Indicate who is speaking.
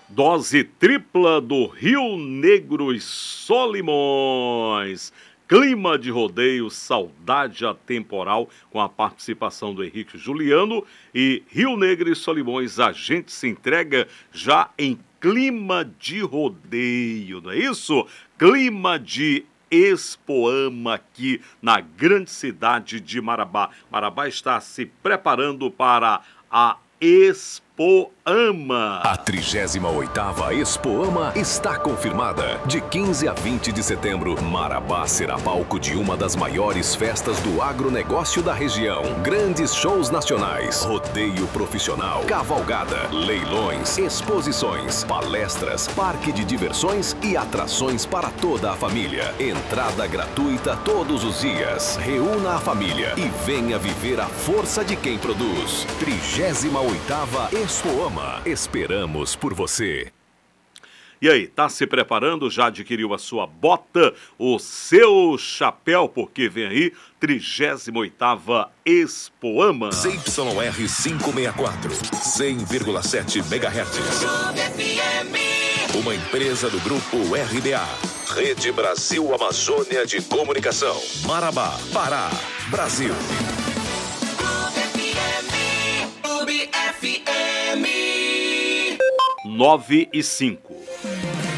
Speaker 1: Dose tripla do Rio Negro e Solimões. Clima de rodeio, saudade atemporal, com a participação do Henrique Juliano. E Rio Negro e Solimões, a gente se entrega já em clima de rodeio, não é isso? Clima de Expoama aqui na grande cidade de Marabá. Marabá está se preparando para a Expoama.
Speaker 2: A 38ª Expoama está confirmada. De 15 a 20 de setembro, Marabá será palco de uma das maiores festas do agronegócio da região. Grandes shows nacionais, rodeio profissional, cavalgada, leilões, exposições, palestras, parque de diversões e atrações para toda a família. Entrada gratuita todos os dias. Reúna a família e venha viver a força de quem produz. 38ª Expoama. Esperamos por você.
Speaker 1: E aí, tá se preparando? Já adquiriu a sua bota, o seu chapéu? Porque vem aí 38ª Expoama.
Speaker 2: ZYR 564, 100,7 MHz. Uma empresa do grupo RBA. Rede Brasil Amazônia de Comunicação. Marabá, Pará, Brasil.
Speaker 1: 9 e 5.